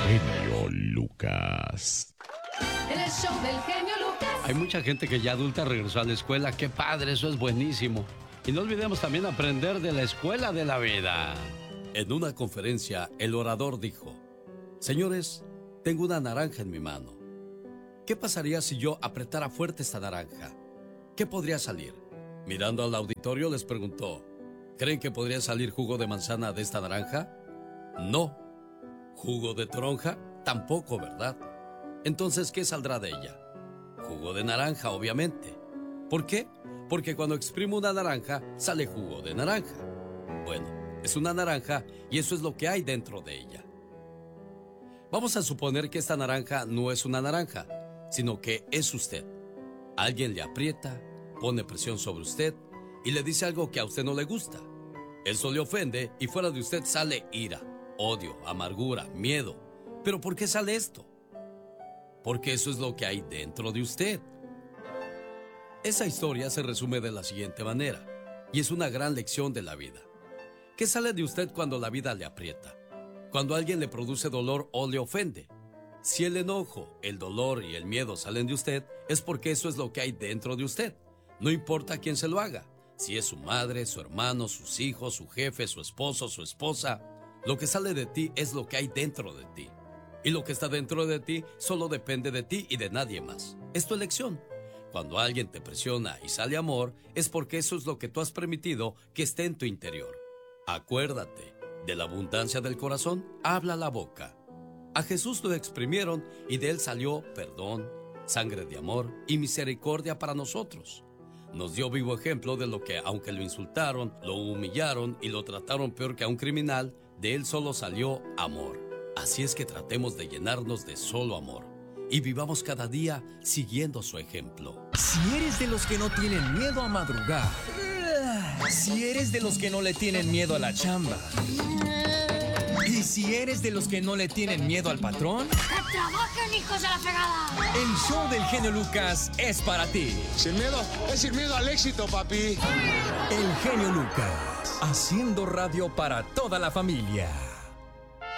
genio Lucas. En el show del genio Lucas. Hay mucha gente que ya adulta regresó a la escuela. ¡Qué padre! Eso es buenísimo. Y no olvidemos también aprender de la escuela de la vida. En una conferencia, el orador dijo: señores, tengo una naranja en mi mano. ¿Qué pasaría si yo apretara fuerte esta naranja? ¿Qué podría salir? Mirando al auditorio les preguntó: ¿creen que podría salir jugo de manzana de esta naranja? No. ¿Jugo de toronja? Tampoco, ¿verdad? Entonces, ¿qué saldrá de ella? Jugo de naranja, obviamente. ¿Por qué? Porque cuando exprimo una naranja, sale jugo de naranja. Bueno, es una naranja y eso es lo que hay dentro de ella. Vamos a suponer que esta naranja no es una naranja, sino que es usted. Alguien le aprieta, pone presión sobre usted y le dice algo que a usted no le gusta. Eso le ofende y fuera de usted sale ira, odio, amargura, miedo. ¿Pero por qué sale esto? Porque eso es lo que hay dentro de usted. Esa historia se resume de la siguiente manera, y es una gran lección de la vida. ¿Qué sale de usted cuando la vida le aprieta? Cuando alguien le produce dolor o le ofende. Si el enojo, el dolor y el miedo salen de usted, es porque eso es lo que hay dentro de usted. No importa quién se lo haga, si es su madre, su hermano, sus hijos, su jefe, su esposo, su esposa. Lo que sale de ti es lo que hay dentro de ti. Y lo que está dentro de ti solo depende de ti y de nadie más. Es tu elección. Cuando alguien te presiona y sale amor, es porque eso es lo que tú has permitido que esté en tu interior. Acuérdate, de la abundancia del corazón habla la boca. A Jesús lo exprimieron y de él salió perdón, sangre de amor y misericordia para nosotros. Nos dio vivo ejemplo de lo que, aunque lo insultaron, lo humillaron y lo trataron peor que a un criminal, de él solo salió amor. Así es que tratemos de llenarnos de solo amor y vivamos cada día siguiendo su ejemplo. Si eres de los que no tienen miedo a madrugar, si eres de los que no le tienen miedo a la chamba, y si eres de los que no le tienen miedo al patrón, ¡que trabajen, hijos de la fregada! el show del genio Lucas es para ti. Sin miedo, es sin miedo al éxito, papi. El genio Lucas, haciendo radio para toda la familia.